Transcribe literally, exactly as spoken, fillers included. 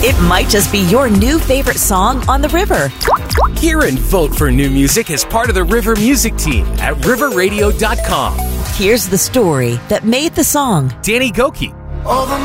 It might just be your new favorite song on the river. Hear and vote for new music as part of the River Music Team at river radio dot com. Here's the story that made the song. Danny Gokey.